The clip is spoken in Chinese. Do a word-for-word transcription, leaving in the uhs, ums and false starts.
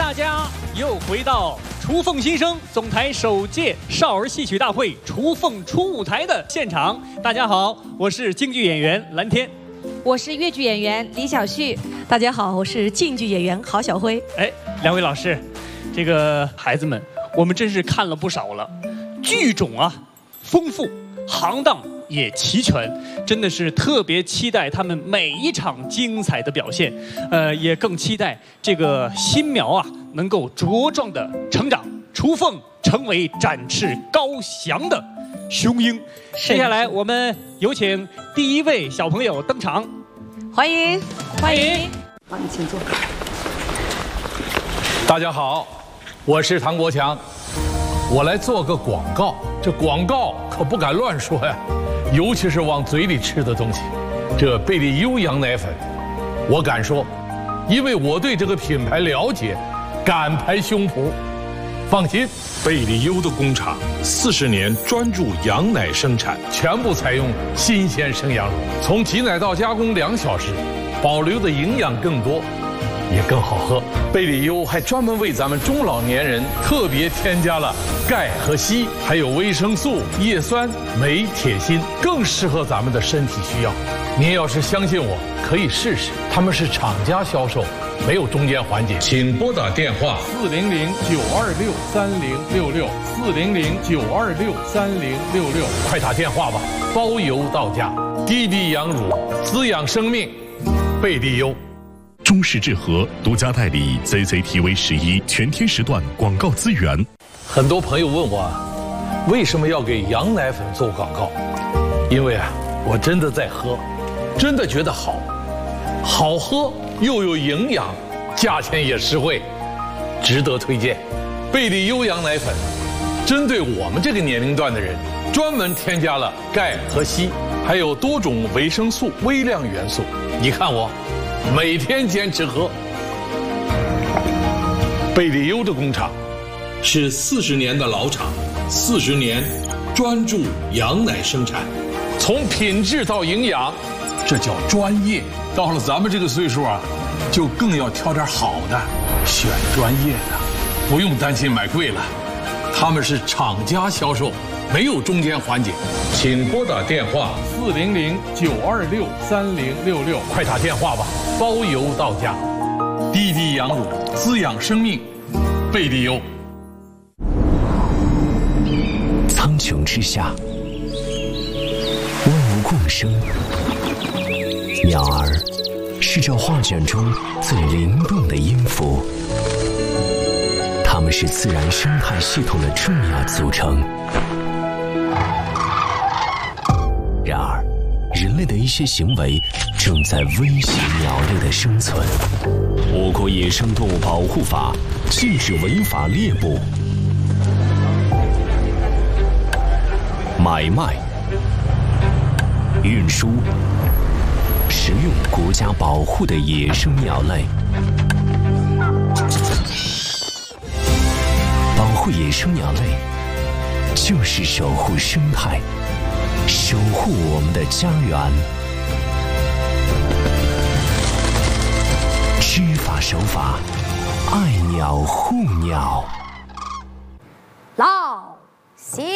大家又回到雏凤新生总台首届少儿戏曲大会雏凤初舞台的现场。大家好，我是京剧演员蓝天， 我是越剧演员李小旭。 大家好，我是京剧演员郝小辉。 哎，两位老师，这个孩子们，我们真是看了不少了，剧种啊丰富，行当也齐全，真的是特别期待他们每一场精彩的表现，呃，也更期待这个新苗啊能够茁壮的成长，雏凤成为展翅高翔的雄鹰。接下来我们有请第一位小朋友登场， 欢迎， 欢迎， 好，你请坐。 大家好，我是唐国强，我来做个广告，这广告可不敢乱说呀。尤其是往嘴里吃的东西，这贝利优羊奶粉，我敢说，因为我对这个品牌了解，敢拍胸脯。放心， 贝利优的工厂四十年专注羊奶生产， 全部采用新鲜生羊乳，从挤奶到加工两小时，保留的营养更多，也更好喝。贝利优还专门为咱们中老年人特别添加了钙和硒，还有维生素、叶酸、镁、铁、锌，更适合咱们的身体需要。您要是相信我，可以试试。他们是厂家销售，没有中间环节。 请拨打电话四零零九二六三零六六四零零九二六三零六六，快打电话吧，包邮到家。滴滴羊乳，滋养生命，贝利优。 中视智和独家代理 Z Z T V 十一全天时段广告资源。 很多朋友问我，为什么要给羊奶粉做广告？因为啊，我真的在喝，真的觉得好，好喝又有营养，价钱也实惠，值得推荐。贝利优羊奶粉，针对我们这个年龄段的人，专门添加了钙和硒，还有多种维生素、微量元素。你看我。每天坚持喝。贝利优的工厂是四十年的老厂，四十年专注羊奶生产， 从品质到营养，这叫专业。到了咱们这个岁数啊，就更要挑点好的，选专业的，不用担心买贵了。他们是厂家销售，没有中间环节。 请拨打电话四零零九二六三零六六，快打电话吧，包邮到家。滴滴羊乳，滋养生命，贝利优。 苍穹之下，万物共生，鸟儿是这画卷中最灵动的音符，它们是自然生态系统的重要组成。然而，人类的一些行为正在威胁鸟类的生存。我国野生动物保护法禁止违法猎捕、买卖、运输、食用国家保护的野生鸟类。保护野生鸟类，就是守护生态，守护我们的家园。知法守法，爱鸟护鸟。